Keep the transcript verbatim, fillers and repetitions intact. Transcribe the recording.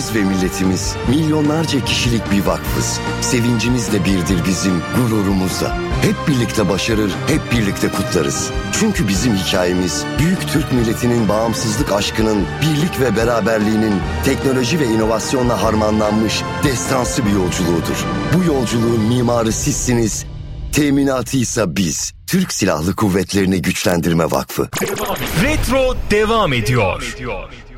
Devletimiz ve milletimiz milyonlarca kişilik bir vakfız. Sevincimiz de birdir bizim, gururumuz da. Hep birlikte başarır, hep birlikte kutlarız. Çünkü bizim hikayemiz büyük Türk milletinin bağımsızlık aşkının, birlik ve beraberliğinin teknoloji ve inovasyonla harmanlanmış destansı bir yolculuğudur. Bu yolculuğun mimarı sizsiniz, teminatıysa biz. Türk Silahlı Kuvvetleri'ni Güçlendirme Vakfı. Retro devam ediyor.